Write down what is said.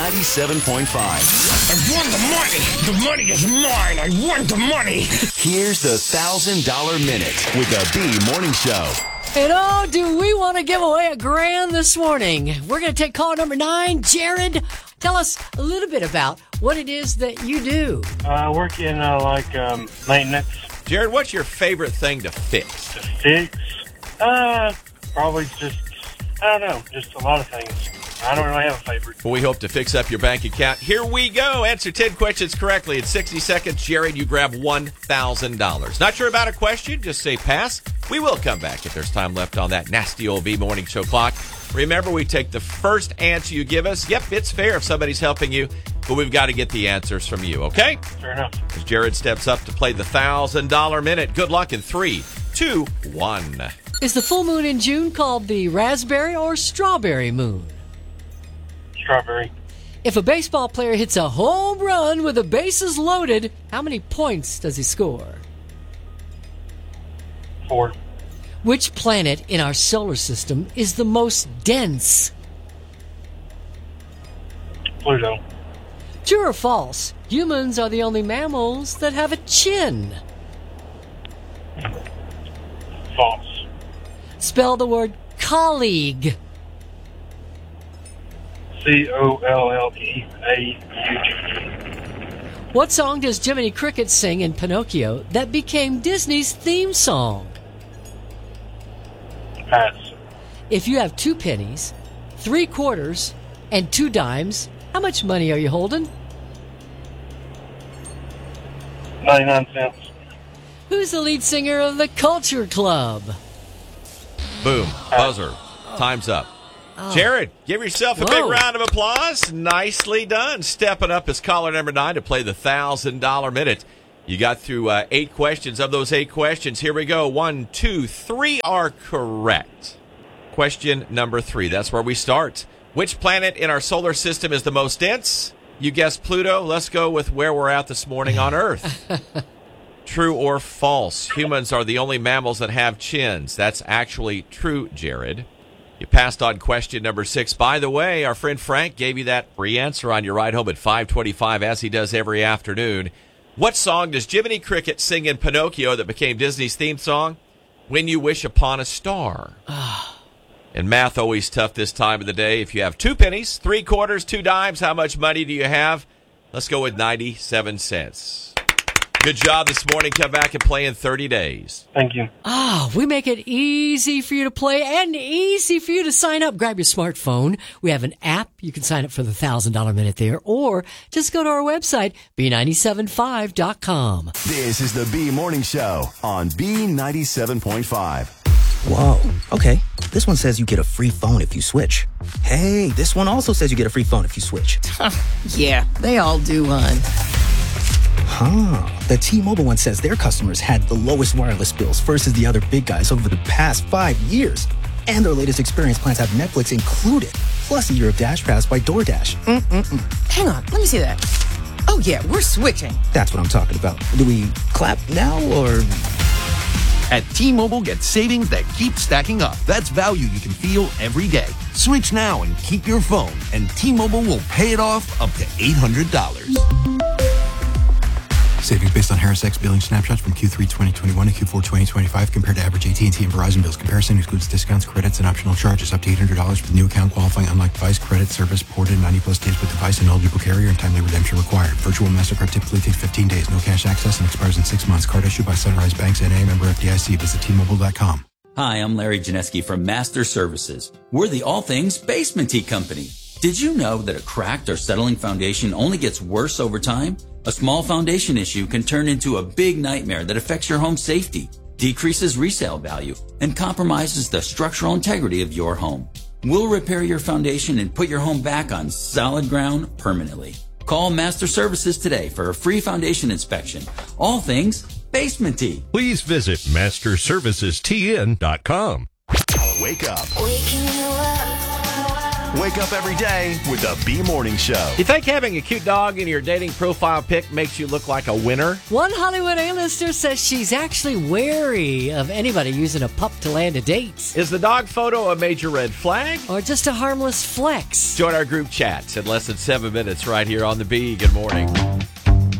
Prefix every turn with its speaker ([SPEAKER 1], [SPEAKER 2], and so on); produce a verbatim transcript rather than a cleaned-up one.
[SPEAKER 1] ninety-seven point five.
[SPEAKER 2] I won the money. The money is mine. I won the money.
[SPEAKER 1] Here's the one thousand dollars Minute with the B Morning Show.
[SPEAKER 3] And oh, do we want to give away a grand this morning? We're going to take caller number nine. Jared, tell us a little bit about what it is that you do.
[SPEAKER 4] I work in, uh, like, um, maintenance.
[SPEAKER 5] Jared, what's your favorite thing to fix?
[SPEAKER 4] To fix? Uh, probably just, I don't know, just a lot of things. I don't really have a favorite.
[SPEAKER 5] Well, we hope to fix up your bank account. Here we go. Answer ten questions correctly in sixty seconds. Jared, you grab one thousand dollars. Not sure about a question? Just say pass. We will come back if there's time left on that nasty old B Morning Show clock. Remember, we take the first answer you give us. Yep, it's fair if somebody's helping you, but we've got to get the answers from you, okay?
[SPEAKER 4] Fair enough.
[SPEAKER 5] As Jared steps up to play the one thousand dollars Minute. Good luck in three, two, one.
[SPEAKER 3] Is the full moon in June called the raspberry or strawberry moon?
[SPEAKER 4] Strawberry.
[SPEAKER 3] If a baseball player hits a home run with the bases loaded, how many points does he score?
[SPEAKER 4] Four.
[SPEAKER 3] Which planet in our solar system is the most dense?
[SPEAKER 4] Pluto.
[SPEAKER 3] True or false? Humans are the only mammals that have a chin.
[SPEAKER 4] False.
[SPEAKER 3] Spell the word colleague.
[SPEAKER 4] C O L L E A U G.
[SPEAKER 3] What song does Jiminy Cricket sing in Pinocchio that became Disney's theme song?
[SPEAKER 4] Pass.
[SPEAKER 3] If you have two pennies, three quarters, and two dimes, how much money are you holding?
[SPEAKER 4] ninety-nine cents.
[SPEAKER 3] Who's the lead singer of the Culture Club?
[SPEAKER 5] Boom. Buzzer. Time's up.
[SPEAKER 3] Oh.
[SPEAKER 5] Jared, give yourself a
[SPEAKER 3] Whoa.
[SPEAKER 5] big round of applause. Nicely done. Stepping up as caller number nine to play the one thousand dollars Minute. You got through uh, eight questions. Of those eight questions, here we go. One, two, three are correct. Question number three. That's where we start. Which planet in our solar system is the most dense? You guessed Pluto. Let's go with where we're at this morning on Earth. True or false? Humans are the only mammals that have chins. That's actually true, Jared. You passed on question number six. By the way, our friend Frank gave you that free answer on your ride home at five twenty-five, as he does every afternoon. What song does Jiminy Cricket sing in Pinocchio that became Disney's theme song? When You Wish Upon a Star. And math always tough this time of the day. If you have two pennies, three quarters, two dimes, how much money do you have? Let's go with ninety-seven cents. Good job this morning. Come back and play in thirty days.
[SPEAKER 4] Thank you.
[SPEAKER 3] Ah, we make it easy for you to play and easy for you to sign up. Grab your smartphone. We have an app. You can sign up for the one thousand dollars Minute there, or just go to our website, B nine seven five dot com.
[SPEAKER 1] This is the B Morning Show on B ninety-seven point five.
[SPEAKER 6] Whoa, okay. This one says you get a free phone if you switch. Hey, this one also says you get a free phone if you switch.
[SPEAKER 7] Yeah, they all do, hon.
[SPEAKER 6] Huh. The T-Mobile one says their customers had the lowest wireless bills versus the other big guys over the past five years. And their latest experience plans have Netflix included, plus a year of Dash Pass by DoorDash. Mm-mm-mm.
[SPEAKER 7] Hang on, let me see that. Oh, yeah, we're switching.
[SPEAKER 6] That's what I'm talking about. Do we clap now, or...
[SPEAKER 8] At T-Mobile, get savings that keep stacking up. That's value you can feel every day. Switch now and keep your phone, and T-Mobile will pay it off up to eight hundred dollars.
[SPEAKER 9] Savings based on Harris X billing snapshots from Q three twenty twenty-one to Q four twenty twenty-five compared to average A T and T and Verizon bills. Comparison excludes discounts, credits, and optional charges up to eight hundred dollars for the new account qualifying unlike device credit service ported ninety plus days with device and eligible carrier and timely redemption required. Virtual MasterCard typically takes fifteen days. No cash access and expires in six months. Card issued by Sunrise Banks N A, member F D I C. Visit T Mobile dot com.
[SPEAKER 10] Hi, I'm Larry Janeski from Master Services. We're the all things basement tea company. Did you know that a cracked or settling foundation only gets worse over time? A small foundation issue can turn into a big nightmare that affects your home safety, decreases resale value, and compromises the structural integrity of your home. We'll repair your foundation and put your home back on solid ground permanently. Call Master Services today for a free foundation inspection. All things basement tea.
[SPEAKER 11] Please visit master services t n dot com.
[SPEAKER 1] Wake up.
[SPEAKER 12] Waking you up.
[SPEAKER 1] Wake up every day with the B Morning Show.
[SPEAKER 5] You think having a cute dog in your dating profile pic makes you look like a winner?
[SPEAKER 3] One Hollywood A-lister says she's actually wary of anybody using a pup to land a date.
[SPEAKER 5] Is the dog photo a major red flag?
[SPEAKER 3] Or just a harmless flex?
[SPEAKER 5] Join our group chats in less than seven minutes right here on the B. Good morning.